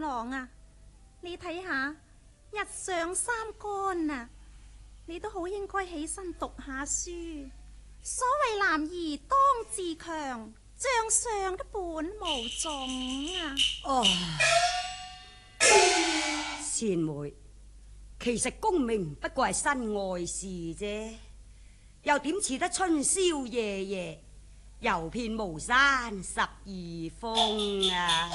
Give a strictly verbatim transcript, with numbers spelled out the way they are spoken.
郎啊，你睇下日上三竿啊，你都好應該起身讀下書。所謂男兒當自強，將相都本無種啊。 哦，善妹，其實功名不過係身外事啫，又點似得春宵夜夜，遊遍巫山十二峰啊？